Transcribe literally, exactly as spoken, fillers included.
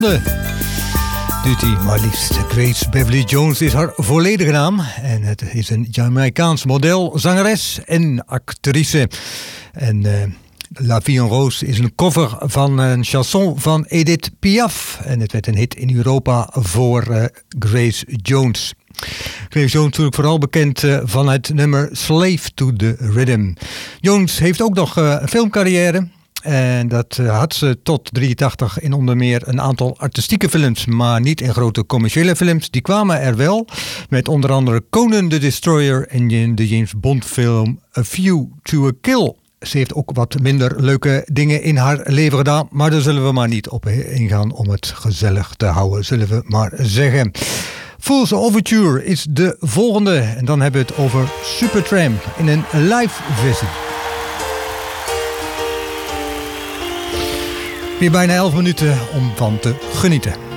Doet hij maar liefst. Grace Beverly Jones is haar volledige naam. En het is een Jamaicaans model, zangeres en actrice. En uh, La Vie en Rose is een cover van een chanson van Edith Piaf. En het werd een hit in Europa voor uh, Grace Jones. Grace Jones natuurlijk vooral bekend uh, van het nummer Slave to the Rhythm. Jones heeft ook nog uh, een filmcarrière. En dat uh, had ze tot drieëntachtig in onder meer een aantal artistieke films, maar niet in grote commerciële films. Die kwamen er wel, met onder andere Conan the Destroyer en de James Bond film A View to a Kill. Ze heeft ook wat minder leuke dingen in haar leven gedaan, maar daar zullen we maar niet op ingaan om het gezellig te houden, zullen we maar zeggen. Fool's Overture is de volgende en dan hebben we het over Supertramp in een live versie. Weer bijna elf minuten om van te genieten.